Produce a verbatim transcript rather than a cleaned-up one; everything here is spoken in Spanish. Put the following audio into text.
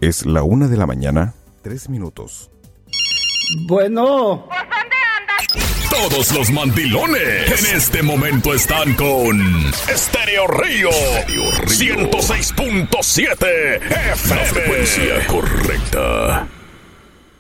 Es la una de la mañana, tres minutos. Bueno. ¿Pues dónde andas? Todos los mandilones en este momento están con Estéreo Río, ciento seis punto siete F M. La frecuencia correcta.